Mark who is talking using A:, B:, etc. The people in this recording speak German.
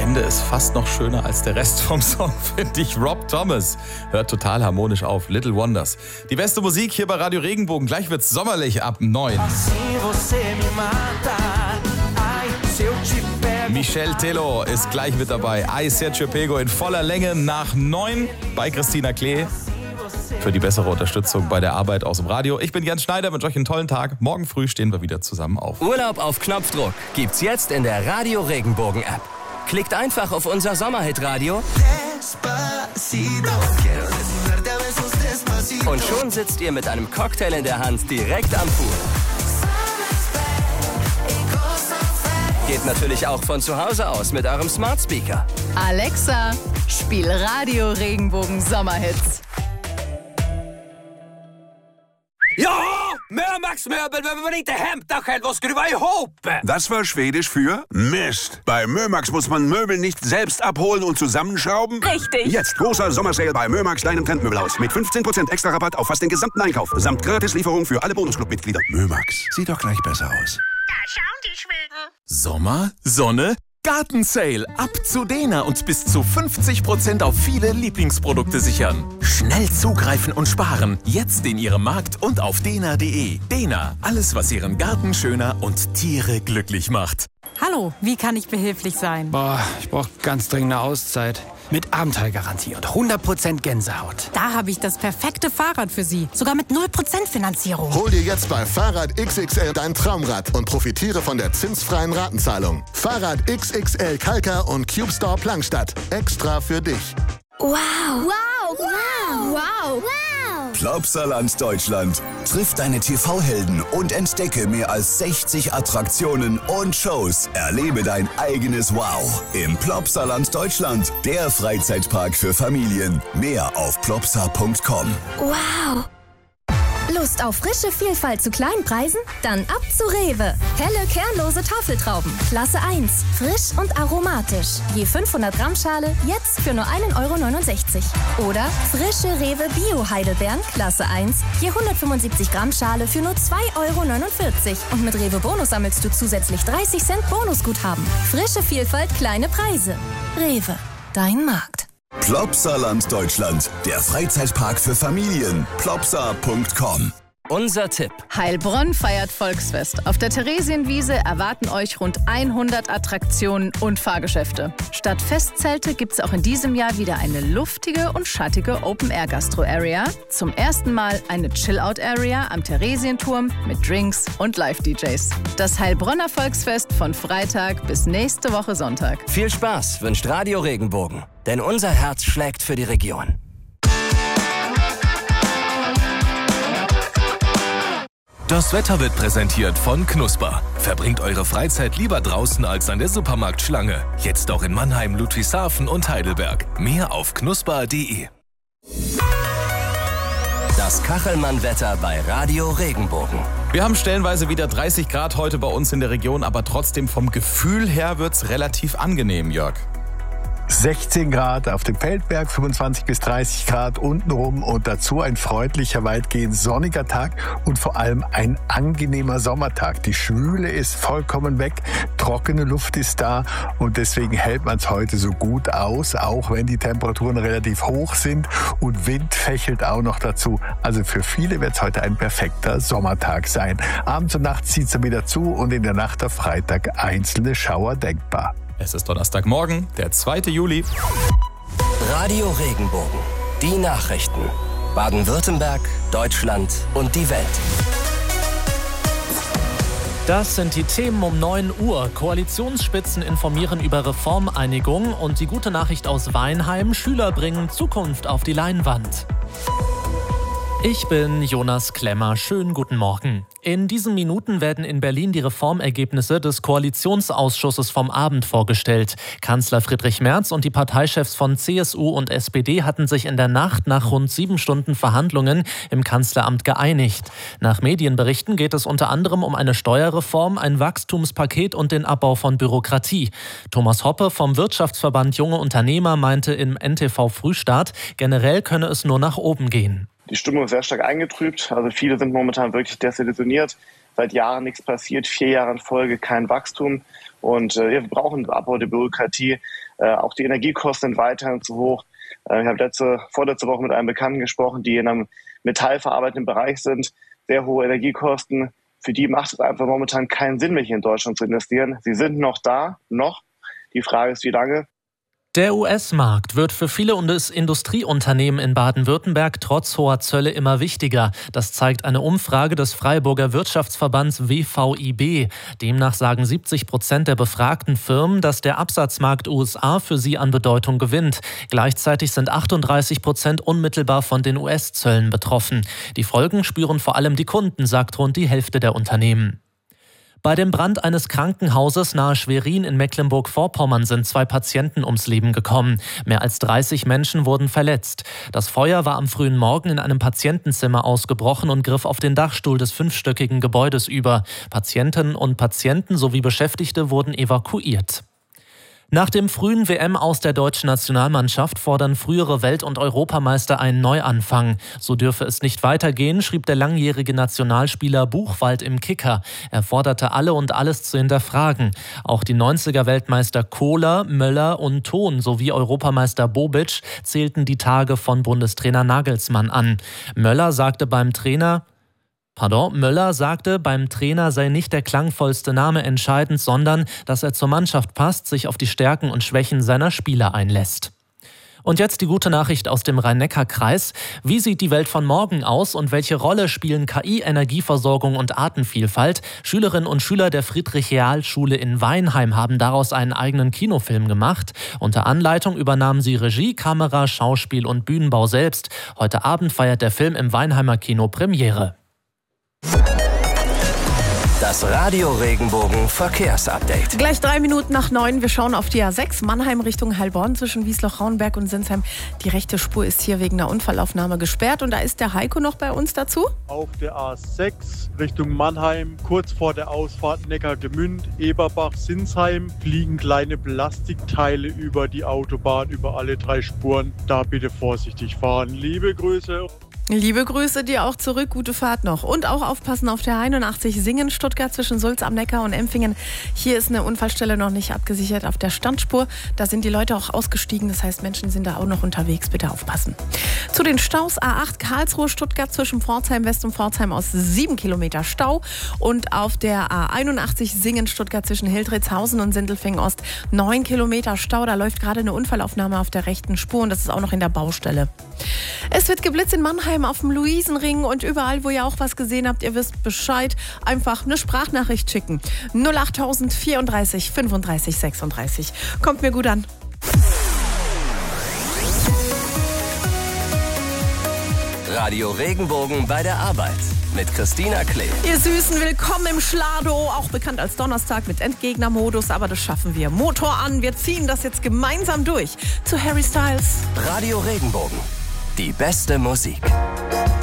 A: Ende ist fast noch schöner als der Rest vom Song, finde ich. Rob Thomas hört total harmonisch auf. Little Wonders. Die beste Musik hier bei Radio Regenbogen. Gleich wird's sommerlich ab 9. Michel Tello ist gleich mit dabei. Ai Sergio Pego in voller Länge nach 9 bei Christina Klee. Für die bessere Unterstützung bei der Arbeit aus dem Radio. Ich bin Jens Schneider, wünsche euch einen tollen Tag. Morgen früh stehen wir wieder zusammen auf.
B: Urlaub auf Knopfdruck gibt's jetzt in der Radio Regenbogen App. Klickt einfach auf unser Sommerhit-Radio und schon sitzt ihr mit einem Cocktail in der Hand direkt am Pool. Geht natürlich auch von zu Hause aus mit eurem Smart Speaker.
C: Alexa, spiel Radio Regenbogen Sommerhits.
D: Ja, Mörmax Möbel behöver man inte hämta själv och skruva ihop.
E: Das war Schwedisch für Mist. Bei Mörmax muss man Möbel nicht selbst abholen und zusammenschrauben.
C: Richtig.
E: Jetzt großer Sommersale bei Mörmax, deinem Trendmöbelhaus. Mit 15% extra Rabatt auf fast den gesamten Einkauf. Samt Gratislieferung für alle Bonusclub-Mitglieder. Mörmax, sieht doch gleich besser aus.
F: Da schauen die Schweden.
G: Sommer, Sonne, Gartensale. Ab zu Dena und bis zu 50% auf viele Lieblingsprodukte sichern. Schnell zugreifen und sparen. Jetzt in Ihrem Markt und auf dena.de. Dena, alles was Ihren Garten schöner und Tiere glücklich macht.
H: Hallo, wie kann ich behilflich sein?
I: Ich brauche ganz dringend eine Auszeit. Mit Abenteuergarantie und 100% Gänsehaut.
H: Da habe ich das perfekte Fahrrad für Sie. Sogar mit 0% Finanzierung.
J: Hol dir jetzt bei Fahrrad XXL dein Traumrad und profitiere von der zinsfreien Ratenzahlung. Fahrrad XXL Kalka und CubeStore Plankstadt. Extra für dich.
F: Wow. Wow. Wow. Wow. Wow.
K: Plopsaland Deutschland. Triff deine TV-Helden und entdecke mehr als 60 Attraktionen und Shows. Erlebe dein eigenes Wow im Plopsaland Deutschland. Der Freizeitpark für Familien. Mehr auf plopsa.com.
L: Wow. Lust auf frische Vielfalt zu kleinen Preisen? Dann ab zu Rewe. Helle, kernlose Tafeltrauben. Klasse 1. Frisch und aromatisch. Je 500 Gramm Schale, jetzt für nur 1,69 €. Oder frische Rewe Bio-Heidelbeeren, Klasse 1. Je 175 Gramm Schale für nur 2,49 €. Und mit Rewe Bonus sammelst du zusätzlich 30 Cent Bonusguthaben. Frische Vielfalt, kleine Preise. Rewe, dein Markt.
K: Plopsaland Deutschland, der Freizeitpark für Familien. Plopsa.com.
B: Unser Tipp.
C: Heilbronn feiert Volksfest. Auf der Theresienwiese erwarten euch rund 100 Attraktionen und Fahrgeschäfte. Statt Festzelte gibt es auch in diesem Jahr wieder eine luftige und schattige Open-Air-Gastro-Area. Zum ersten Mal eine Chill-Out-Area am Theresienturm mit Drinks und Live-DJs. Das Heilbronner Volksfest von Freitag bis nächste Woche Sonntag.
B: Viel Spaß wünscht Radio Regenbogen. Denn unser Herz schlägt für die Region.
G: Das Wetter wird präsentiert von Knusper. Verbringt eure Freizeit lieber draußen als an der Supermarktschlange. Jetzt auch in Mannheim, Ludwigshafen und Heidelberg. Mehr auf knusper.de.
B: Das Kachelmann-Wetter bei Radio Regenbogen.
A: Wir haben stellenweise wieder 30 Grad heute bei uns in der Region, aber trotzdem vom Gefühl her wird's relativ angenehm, Jörg.
M: 16 Grad auf dem Feldberg, 25 bis 30 Grad untenrum und dazu ein freundlicher, weitgehend sonniger Tag und vor allem ein angenehmer Sommertag. Die Schwüle ist vollkommen weg, trockene Luft ist da und deswegen hält man es heute so gut aus, auch wenn die Temperaturen relativ hoch sind und Wind fächelt auch noch dazu. Also für viele wird es heute ein perfekter Sommertag sein. Abends und nachts zieht es dann wieder zu und in der Nacht auf Freitag einzelne Schauer denkbar.
A: Es ist Donnerstagmorgen, der 2. Juli.
B: Radio Regenbogen. Die Nachrichten. Baden-Württemberg, Deutschland und die Welt.
N: Das sind die Themen um 9 Uhr. Koalitionsspitzen informieren über Reformeinigung und die gute Nachricht aus Weinheim: Schüler bringen Zukunft auf die Leinwand. Ich bin Jonas Klemmer. Schönen guten Morgen. In diesen Minuten werden in Berlin die Reformergebnisse des Koalitionsausschusses vom Abend vorgestellt. Kanzler Friedrich Merz und die Parteichefs von CSU und SPD hatten sich in der Nacht nach rund 7 Stunden Verhandlungen im Kanzleramt geeinigt. Nach Medienberichten geht es unter anderem um eine Steuerreform, ein Wachstumspaket und den Abbau von Bürokratie. Thomas Hoppe vom Wirtschaftsverband Junge Unternehmer meinte im NTV Frühstart, generell könne es nur nach oben gehen.
O: Die Stimmung ist sehr stark eingetrübt. Also viele sind momentan wirklich desillusioniert, seit Jahren nichts passiert, 4 Jahre in Folge kein Wachstum. Und wir brauchen einen Abbau der Bürokratie. Auch die Energiekosten sind weiterhin zu hoch. Ich habe vorletzte Woche mit einem Bekannten gesprochen, die in einem metallverarbeitenden Bereich sind. Sehr hohe Energiekosten. Für die macht es einfach momentan keinen Sinn mehr, hier in Deutschland zu investieren. Sie sind noch da. Die Frage ist, wie lange.
N: Der US-Markt wird für viele Industrieunternehmen in Baden-Württemberg trotz hoher Zölle immer wichtiger. Das zeigt eine Umfrage des Freiburger Wirtschaftsverbands WVIB. Demnach sagen 70% der befragten Firmen, dass der Absatzmarkt USA für sie an Bedeutung gewinnt. Gleichzeitig sind 38% unmittelbar von den US-Zöllen betroffen. Die Folgen spüren vor allem die Kunden, sagt rund die Hälfte der Unternehmen. Bei dem Brand eines Krankenhauses nahe Schwerin in Mecklenburg-Vorpommern sind 2 Patienten ums Leben gekommen. Mehr als 30 Menschen wurden verletzt. Das Feuer war am frühen Morgen in einem Patientenzimmer ausgebrochen und griff auf den Dachstuhl des 5-stöckigen Gebäudes über. Patientinnen und Patienten sowie Beschäftigte wurden evakuiert. Nach dem frühen WM-Aus der deutschen Nationalmannschaft fordern frühere Welt- und Europameister einen Neuanfang. So dürfe es nicht weitergehen, schrieb der langjährige Nationalspieler Buchwald im Kicker. Er forderte alle und alles zu hinterfragen. Auch die 90er-Weltmeister Kohler, Möller und Thon sowie Europameister Bobic zählten die Tage von Bundestrainer Nagelsmann an. Möller sagte, beim Trainer sei nicht der klangvollste Name entscheidend, sondern dass er zur Mannschaft passt, sich auf die Stärken und Schwächen seiner Spieler einlässt. Und jetzt die gute Nachricht aus dem Rhein-Neckar-Kreis. Wie sieht die Welt von morgen aus und welche Rolle spielen KI, Energieversorgung und Artenvielfalt? Schülerinnen und Schüler der Friedrich-Real-Schule in Weinheim haben daraus einen eigenen Kinofilm gemacht. Unter Anleitung übernahmen sie Regie, Kamera, Schauspiel und Bühnenbau selbst. Heute Abend feiert der Film im Weinheimer Kino Premiere.
B: Das Radio Regenbogen Verkehrsupdate.
P: Gleich 3 Minuten nach 9. Wir schauen auf die A6 Mannheim Richtung Heilbronn zwischen Wiesloch-Rauenberg und Sinsheim. Die rechte Spur ist hier wegen einer Unfallaufnahme gesperrt. Und da ist der Heiko noch bei uns dazu.
Q: Auf der A6 Richtung Mannheim, kurz vor der Ausfahrt Neckargemünd, Eberbach, Sinsheim, fliegen kleine Plastikteile über die Autobahn, über alle 3 Spuren. Da bitte vorsichtig fahren. Liebe Grüße.
P: Liebe Grüße dir auch zurück, gute Fahrt noch. Und auch aufpassen auf der 81 Singen, Stuttgart zwischen Sulz am Neckar und Empfingen. Hier ist eine Unfallstelle noch nicht abgesichert auf der Standspur. Da sind die Leute auch ausgestiegen, das heißt Menschen sind da auch noch unterwegs, bitte aufpassen. Zu den Staus A8 Karlsruhe, Stuttgart zwischen Pforzheim West und Pforzheim aus 7 Kilometer Stau. Und auf der A81 Singen, Stuttgart zwischen Hildritzhausen und Sindelfingen Ost 9 Kilometer Stau. Da läuft gerade eine Unfallaufnahme auf der rechten Spur und das ist auch noch in der Baustelle. Es wird geblitzt in Mannheim auf dem Luisenring und überall, wo ihr auch was gesehen habt, ihr wisst Bescheid, einfach eine Sprachnachricht schicken. 08000 34 35 36. Kommt mir gut an.
B: Radio Regenbogen bei der Arbeit mit Christina Klee.
P: Ihr Süßen, willkommen im Schlado, auch bekannt als Donnerstag mit Endgegnermodus, aber das schaffen wir. Motor an, wir ziehen das jetzt gemeinsam durch. Zu Harry Styles.
B: Radio Regenbogen, die beste Musik.